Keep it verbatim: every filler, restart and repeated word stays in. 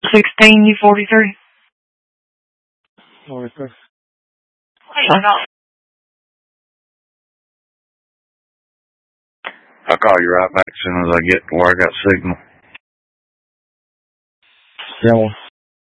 Sixteen U forty three. Forty three. Huh? I'll call you right back as soon as I get to where I got signal. Yeah. Well.